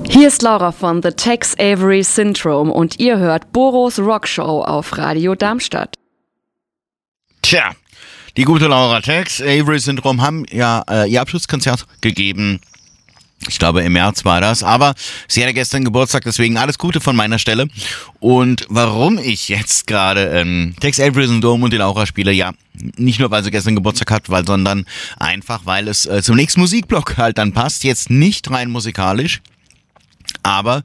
Hier ist Laura von The Tex Avery Syndrome und ihr hört Boros Rockshow auf Radio Darmstadt. Tja, die gute Laura Tex Avery Syndrome haben ja ihr Abschlusskonzert gegeben. Ich glaube, im März war das, aber sie hatte gestern Geburtstag, deswegen alles Gute von meiner Stelle. Und warum ich jetzt gerade Tex Avery Syndrome und die Laura spiele, ja, nicht nur, weil sie gestern Geburtstag hat, sondern einfach, weil es zum nächsten Musikblock halt dann passt. Jetzt nicht rein musikalisch, aber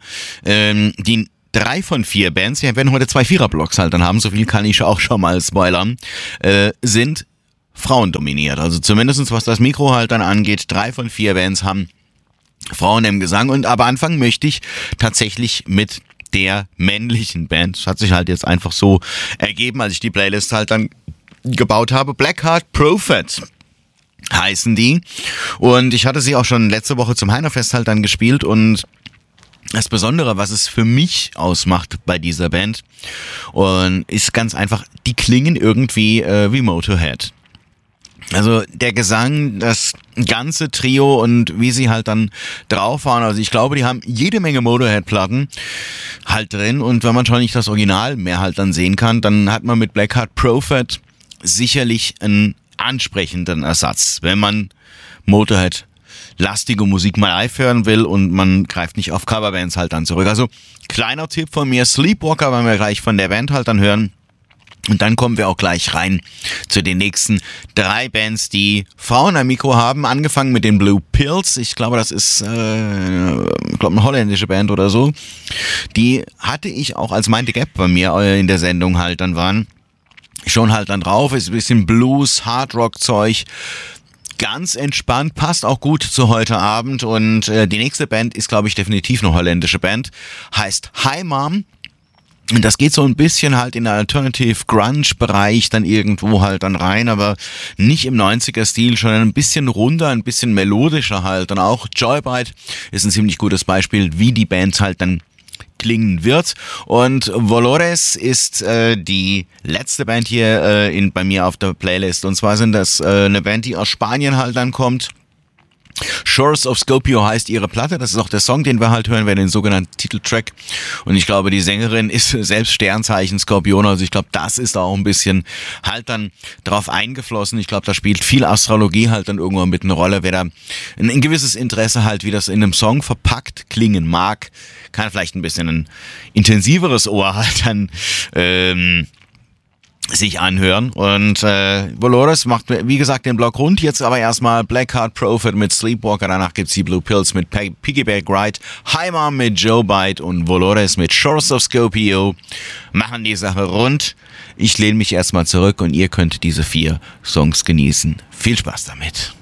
die 3 von 4 Bands, wir werden heute 2 Viererblocks halt dann haben, so viel kann ich auch schon mal spoilern, sind frauendominiert. Also zumindest was das Mikro halt dann angeht, 3 von 4 Bands haben Frauen im Gesang. Und aber anfangen möchte ich tatsächlich mit der männlichen Band. Das hat sich halt jetzt einfach so ergeben, als ich die Playlist halt dann gebaut habe. Blackheart Prophet heißen die. Und ich hatte sie auch schon letzte Woche zum Heinerfest halt dann gespielt. Und das Besondere, was es für mich ausmacht bei dieser Band, und ist ganz einfach, die klingen irgendwie wie Motorhead. Also der Gesang, das ganze Trio und wie sie halt dann drauf waren, also ich glaube, die haben jede Menge Motorhead-Platten halt drin, und wenn man schon nicht das Original mehr halt dann sehen kann, dann hat man mit Blackheart Prophet sicherlich einen ansprechenden Ersatz, wenn man Motorhead-lastige Musik mal live hören will und man greift nicht auf Coverbands halt dann zurück. Also kleiner Tipp von mir, Sleepwalker, wenn wir gleich von der Band halt dann hören. Und dann kommen wir auch gleich rein zu den nächsten 3 Bands, die Frauen am Mikro haben. Angefangen mit den Blue Pills. Ich glaube, das ist eine holländische Band oder so. Die hatte ich auch als Mind the Gap bei mir in der Sendung halt dann waren. Schon halt dann drauf. Ist ein bisschen Blues, Hardrock-Zeug. Ganz entspannt, passt auch gut zu heute Abend. Und die nächste Band ist, glaube ich, definitiv eine holländische Band. Heißt Hi Mom. Und das geht so ein bisschen halt in den Alternative Grunge Bereich dann irgendwo halt dann rein, aber nicht im 90er Stil, schon ein bisschen runder, ein bisschen melodischer halt. Und auch Joybite ist ein ziemlich gutes Beispiel, wie die Band halt dann klingen wird. Und Volores ist die letzte Band hier bei mir auf der Playlist. Und zwar sind das eine Band, die aus Spanien halt dann kommt. Shores of Skopje heißt ihre Platte, das ist auch der Song, den wir halt hören werden, den sogenannten Titeltrack. Und ich glaube, die Sängerin ist selbst Sternzeichen Skorpion, also ich glaube, das ist auch ein bisschen halt dann drauf eingeflossen. Ich glaube, da spielt viel Astrologie halt dann irgendwann mit eine Rolle. Wer da ein gewisses Interesse halt, wie das in einem Song verpackt klingen mag, kann vielleicht ein bisschen ein intensiveres Ohr halt dann sich anhören. Und Volores macht, wie gesagt, den Block rund. Jetzt aber erstmal Blackheart Prophet mit Sleepwalker. Danach gibt's die Blue Pills mit Piggyback Ride, Hi Mom mit Joybite und Volores mit Shores of Skopje machen die Sache rund. Ich lehne mich erstmal zurück und ihr könnt diese 4 Songs genießen. Viel Spaß damit.